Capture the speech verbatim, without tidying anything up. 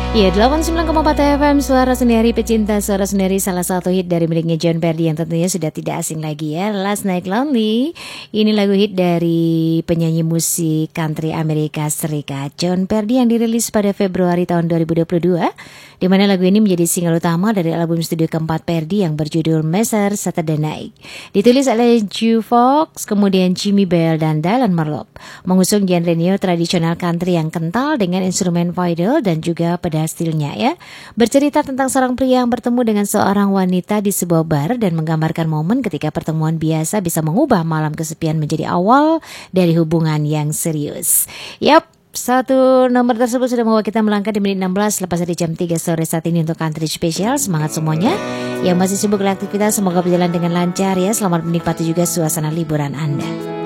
Iya, delapan puluh sembilan koma empat F M Suara Sendiri Pecinta Suara Sendiri, salah satu hit dari miliknya John Perdi yang tentunya sudah tidak asing lagi ya, Last Night Lonely. Ini lagu hit dari penyanyi musik country Amerika Serikat John Perdi yang dirilis pada Februari tahun dua ribu dua puluh dua, di mana lagu ini menjadi single utama dari album studio keempat Perdi yang berjudul Mister Saturday Night. Ditulis oleh Joe Fox, kemudian Jimmy Bell dan Dylan Merlop, mengusung genre neo tradisional country yang kental dengan instrumen fiddle dan juga pedal stilnya ya. Bercerita tentang seorang pria yang bertemu dengan seorang wanita di sebuah bar dan menggambarkan momen ketika pertemuan biasa bisa mengubah malam kesepian menjadi awal dari hubungan yang serius. Yap, satu nomor tersebut sudah membawa kita melangkah di menit enam belas lepas dari jam tiga sore saat ini untuk country spesial. Semangat semuanya yang masih sibuk beraktivitas, semoga berjalan dengan lancar ya. Selamat menikmati juga suasana liburan Anda.